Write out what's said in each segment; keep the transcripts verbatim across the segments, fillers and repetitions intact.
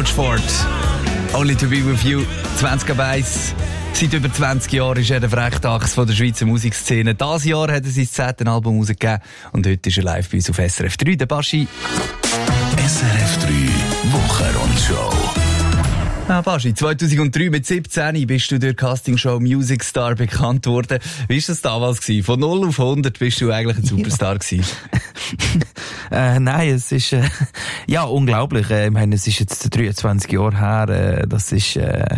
Couchford. Only to be with you. zwanzig ab eins. Seit über zwanzig Jahren ist er der Frechdachs von der Schweizer Musikszene. Dieses Jahr hat er sein zehntes Album rausgegeben und heute ist er live bei uns auf S R F drei. Der Baschi. S R F drei Wochenrundshow. Ah, Baschi, zweitausenddrei mit siebzehn bist du durch Castingshow Music Star bekannt worden. Wie war das damals gewesen? Von null auf hundert bist du eigentlich ein Superstar gewesen. äh, nein, es ist äh, ja unglaublich. Äh, ich meine, es ist jetzt dreiundzwanzig Jahre her. Äh, das ist äh,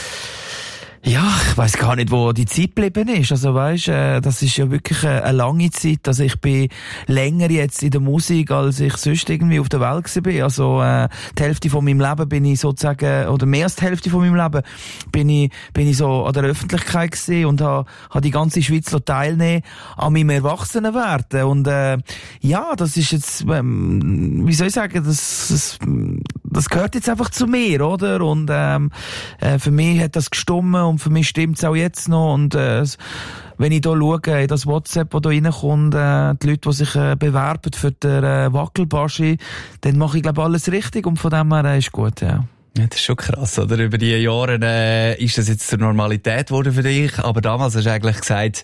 ja, ich weiss gar nicht, wo die Zeit geblieben ist. Also weisst, äh, das ist ja wirklich eine, eine lange Zeit. Also ich bin länger jetzt in der Musik, als ich sonst irgendwie auf der Welt gewesen bin. Also äh, die Hälfte von meinem Leben bin ich sozusagen, oder mehr als die Hälfte von meinem Leben, bin ich bin ich so an der Öffentlichkeit gewesen und habe ha die ganze Schweiz teilnehmen an meinem Erwachsenenwerden. Und äh, ja, das ist jetzt, ähm, wie soll ich sagen, das, das, das gehört jetzt einfach zu mir, oder? Und ähm, äh, für mich hat das gestummen. Und für mich stimmt's auch jetzt noch. Und äh, wenn ich da schaue, in das WhatsApp, das da reinkommt, äh, die Leute, die sich äh, bewerben für den äh, Wackelbaschi, dann mache ich, glaube alles richtig. Und von dem her äh, ist gut, ja. Ja, das ist schon krass, oder? Über die Jahre äh, ist das jetzt zur Normalität geworden für dich. Aber damals hast du eigentlich gesagt,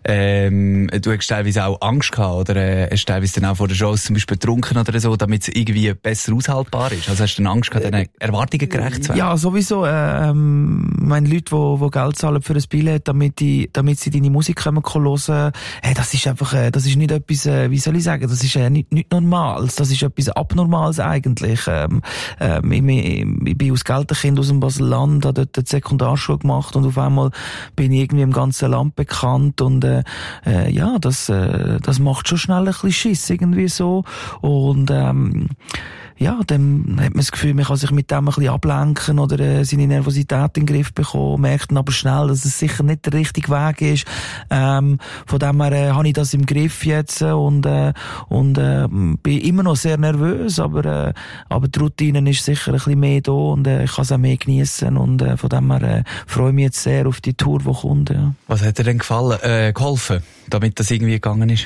ähm, du hast teilweise auch Angst gehabt, oder äh, hast teilweise dann auch vor der Shows zum Beispiel getrunken oder so, damit es irgendwie besser aushaltbar ist. Also hast du dann Angst gehabt, deinen Erwartungen gerecht zu werden? Ja, sowieso. Äh, ähm, meine Leute, die, die Geld zahlen für ein Billett, damit, die, damit sie deine Musik können hören, hey, das ist einfach, äh, das ist nicht etwas, äh, wie soll ich sagen, das ist äh, nicht, nicht Normales, das ist etwas Abnormales eigentlich. Ähm, äh, ich, ich, ich bin aus Gelterkind aus dem Basel-Land, habe dort die Sekundarschule gemacht und auf einmal bin ich irgendwie im ganzen Land bekannt und äh, äh, ja, das, äh, das macht schon schnell ein bisschen Schiss irgendwie so und ähm, ja, dann hat man das Gefühl, man kann sich mit dem ein bisschen ablenken oder äh, seine Nervosität in den Griff bekommen, merkt dann aber schnell, dass es sicher nicht der richtige Weg ist. Ähm, von dem her äh, habe ich das im Griff jetzt äh, und, äh, und äh, bin immer noch sehr nervös, aber, äh, aber die Routine ist sicher ein bisschen mehr da und äh, ich kann es auch mehr geniessen und äh, von dem her äh, freue ich mich jetzt sehr auf die Tour, die kommt. Ja. Was hat dir denn gefallen, äh, geholfen, damit das irgendwie gegangen ist?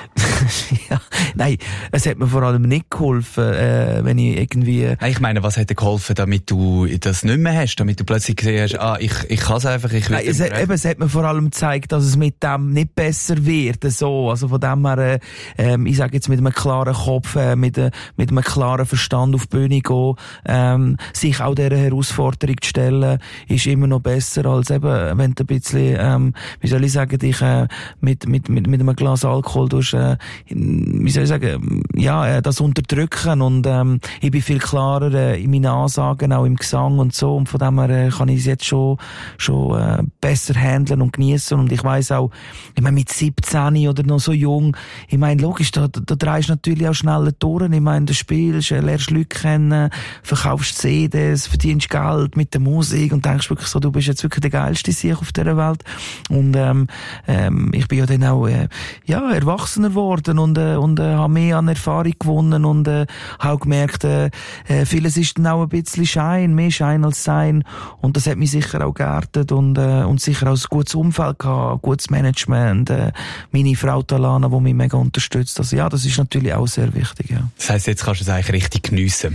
Ja, nein, es hat mir vor allem nicht geholfen, äh, wenn ich irgendwie... Nein, ich meine, was hat dir geholfen, damit du das nicht mehr hast, damit du plötzlich gesehen hast, ah, ich, ich kann es einfach, ich will... Nein, es, hat, eben, es hat mir vor allem gezeigt, dass es mit dem nicht besser wird, so, also von dem her, äh, ich sage jetzt mit einem klaren Kopf, äh, mit, äh, mit einem klaren Verstand auf die Bühne gehen, ähm, sich auch dieser Herausforderung zu stellen, ist immer noch besser, als eben, wenn du ein bisschen, ähm, wie soll ich sagen, dich äh, mit, mit, mit, mit einem Glas Alkohol durch äh, wie soll ich sagen, ja, das unterdrücken und ähm, ich bin viel klarer äh, in meinen Ansagen, auch im Gesang und so und von dem her äh, kann ich es jetzt schon schon äh, besser handeln und genießen und ich weiss auch, ich meine mit siebzehn oder noch so jung, ich meine logisch, da, da, da drehst du natürlich auch schnelle Touren, ich meine, du spielst, äh, lernst Leute kennen, verkaufst C Ds, verdienst Geld mit der Musik und denkst wirklich so, du bist jetzt wirklich der geilste Sieg auf dieser Welt und ähm, ähm, ich bin ja dann auch äh, ja, erwachsener geworden und, äh, und äh, habe mehr an Erfahrung gewonnen und äh, habe gemerkt, äh, äh, vieles ist dann auch ein bisschen Schein, mehr Schein als Sein und das hat mich sicher auch geerdet und, äh, und sicher auch ein gutes Umfeld gehabt, gutes Management, äh, meine Frau Talana, die mich mega unterstützt. Also ja, das ist natürlich auch sehr wichtig. Ja. Das heisst, jetzt kannst du es eigentlich richtig geniessen?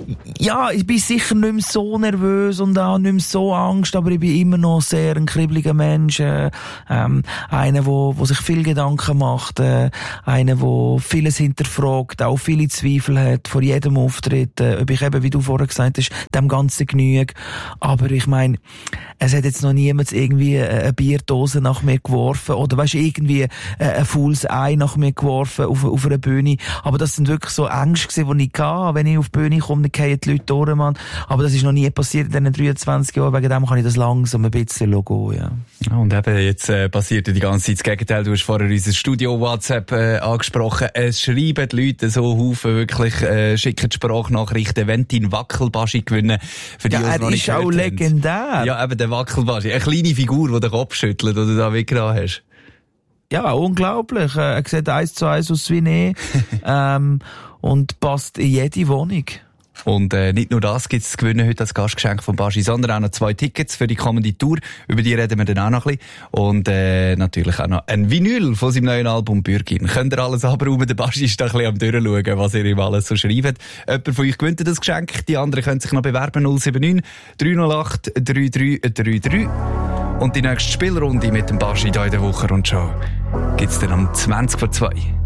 Ja, ich bin sicher nicht mehr so nervös und auch nicht mehr so Angst, aber ich bin immer noch sehr ein kribbeliger Mensch, äh, ähm, einer, wo, wo sich viel Gedanken macht, äh, einer, der vieles hinterfragt, auch viele Zweifel hat vor jedem Auftritt, äh, ob ich eben, wie du vorher gesagt hast, dem Ganzen genüge. Aber ich meine, es hat jetzt noch niemand irgendwie eine Bierdose nach mir geworfen oder weißt, irgendwie ein faules Ei nach mir geworfen auf, auf einer Bühne. Aber das sind wirklich so Ängste gewesen, die ich hatte. Wenn ich auf die Bühne komme, dann fallen die Leute durch, Mann. Aber das ist noch nie passiert in diesen dreiundzwanzig Jahren. Wegen dem kann ich das langsam ein bisschen gehen, ja. Ja, und eben jetzt äh, passiert die ganze Zeit das Gegenteil. Du hast vorher unser Studio-WhatsApp äh, angesprochen. Es schreiben die Leute so Haufen wirklich, äh, schicken Sprachnachrichten, wenn dein Wackelbaschi gewinnen. Für die, ja, er ist auch legendär. Ja, eben der Wackelbaschi. Eine kleine Figur, die den Kopf schüttelt, die du da weggenommen hast. Ja, unglaublich. Er sieht eins zu eins aus wie nie. ähm, und passt in jede Wohnung. Und äh, nicht nur das gibt es zu gewinnen heute als Gastgeschenk von Baschi, sondern auch noch zwei Tickets für die kommende Tour. Über die reden wir dann auch noch ein bisschen. Und äh, natürlich auch noch ein Vinyl von seinem neuen Album Bürgin. Könnt ihr alles abräumen, der Baschi ist da ein bisschen am durchschauen, was ihr ihm alles so schreibt. Jemand von euch gewinnt das Geschenk, die anderen können sich noch bewerben. null sieben neun drei null acht drei drei drei drei. Und die nächste Spielrunde mit dem Baschi hier in der Woche und Show gibt's dann um zwanzig vor zwei.